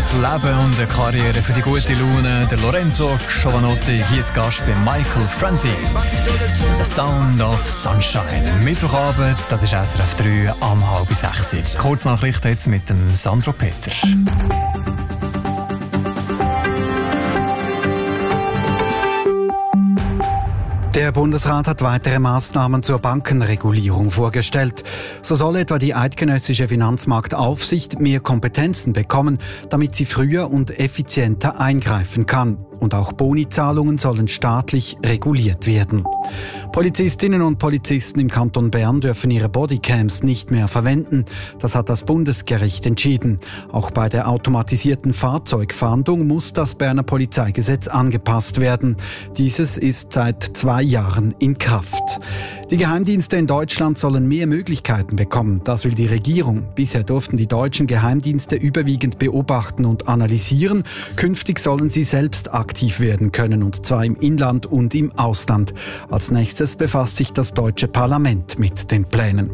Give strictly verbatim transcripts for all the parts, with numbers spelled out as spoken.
Leben und eine Karriere für die gute Laune. Der Lorenzo Giovanotti, hier zu Gast bei Michael Franti. The Sound of Sunshine. Mittwochabend, das ist S R F drei am halb sechs. Kurznachrichten jetzt mit dem Sandro Peter. Der Bundesrat hat weitere Maßnahmen zur Bankenregulierung vorgestellt. So soll etwa die eidgenössische Finanzmarktaufsicht mehr Kompetenzen bekommen, damit sie früher und effizienter eingreifen kann. Und auch Bonizahlungen sollen staatlich reguliert werden. Polizistinnen und Polizisten im Kanton Bern dürfen ihre Bodycams nicht mehr verwenden. Das hat das Bundesgericht entschieden. Auch bei der automatisierten Fahrzeugfahndung muss das Berner Polizeigesetz angepasst werden. Dieses ist seit zwei Jahren in Kraft. Die Geheimdienste in Deutschland sollen mehr Möglichkeiten bekommen. Das will die Regierung. Bisher durften die deutschen Geheimdienste überwiegend beobachten und analysieren. Künftig sollen sie selbst aktiv werden können, und zwar im Inland und im Ausland. Als nächstes befasst sich das deutsche Parlament mit den Plänen.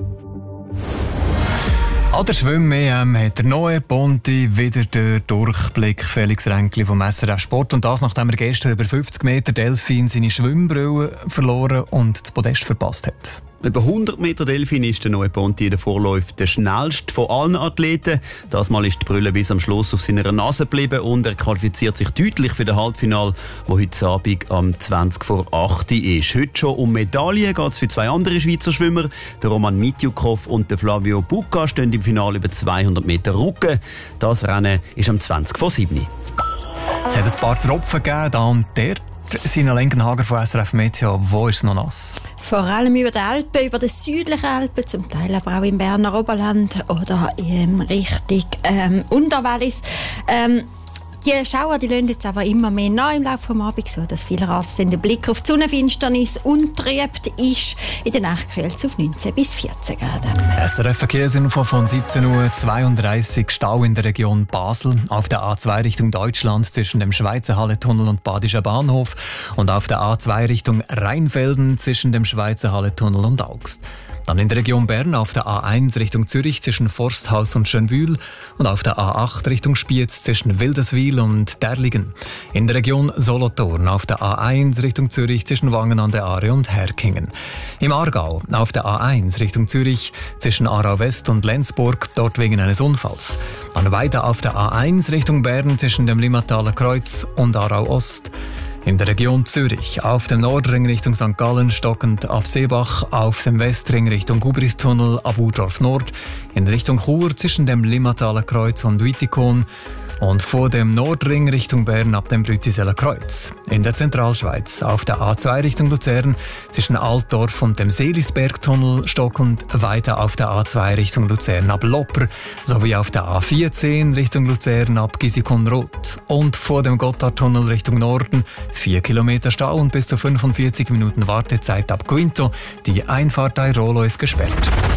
An der Schwimm-E M hat der neue Ponti wieder den Durchblick. Felix Ränkli vom S R F Sport. Und das, nachdem er gestern über fünfzig Meter Delfin seine Schwimmbrille verloren und das Podest verpasst hat. Über hundert Meter Delfin ist der neue Ponti in den Vorläufen der schnellste von allen Athleten. Das Mal ist die Brille bis am Schluss auf seiner Nase geblieben und er qualifiziert sich deutlich für das Halbfinale, das heute Abend am zwanzig vor acht ist. Heute schon um Medaillen geht es für zwei andere Schweizer Schwimmer. Der Roman Mitjukow und der Flavio Bucca stehen im Finale über zweihundert Meter Rücken. Das Rennen ist am zwanzig vor sieben. Es hat ein paar Tropfen gegeben, da und dort. Sina Lenkenhager von S R F Meteo, wo ist es noch nass? Vor allem über die Alpen, über die südlichen Alpen, zum Teil aber auch im Berner Oberland oder in Richtung ähm, Unterwallis. Ähm, Die Schauer die lassen jetzt aber immer mehr nach im Laufe des Abends, so dass vielerorts den Blick auf die Sonnenfinsternis untrübt ist. In der Nacht kühlt es auf neunzehn bis vierzehn Grad. S R F Verkehrsinfo von siebzehn Uhr zweiunddreißig. Stau in der Region Basel. Auf der A zwei Richtung Deutschland zwischen dem Schweizer Halletunnel und Badischer Bahnhof. Und auf der A zwei Richtung Rheinfelden zwischen dem Schweizer Halletunnel und Augst. Dann in der Region Bern auf der A eins Richtung Zürich zwischen Forsthaus und Schönbühl und auf der A acht Richtung Spiez zwischen Wilderswil und Derligen. In der Region Solothurn auf der A eins Richtung Zürich zwischen Wangen an der Aare und Herkingen. Im Aargau auf der A eins Richtung Zürich zwischen Aarau West und Lenzburg, dort wegen eines Unfalls. Dann weiter auf der A eins Richtung Bern zwischen dem Limmataler Kreuz und Aarau Ost. In der Region Zürich auf dem Nordring Richtung Sankt Gallen stockend ab Seebach, auf dem Westring Richtung Gubristunnel ab Urdorf Nord, in Richtung Chur zwischen dem Limmataler Kreuz und Wittikon und vor dem Nordring Richtung Bern ab dem Brütiseler Kreuz. In der Zentralschweiz auf der A zwei Richtung Luzern zwischen Altdorf und dem Seelisbergtunnel stockend, weiter auf der A zwei Richtung Luzern ab Lopper sowie auf der A vierzehn Richtung Luzern ab Gisikon-Roth und vor dem Gotthardtunnel Richtung Norden vier Kilometer Stau und bis zu fünfundvierzig Minuten Wartezeit ab Quinto. Die Einfahrt Airolo ist gesperrt.